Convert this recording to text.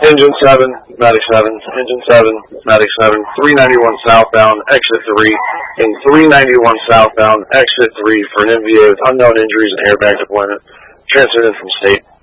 Engine 7, Matic 7, Engine 7, Matic 7, 391 southbound, exit 3, and 391 southbound, exit 3 for an MVA with unknown injuries and airbag deployment. Transferred in from state.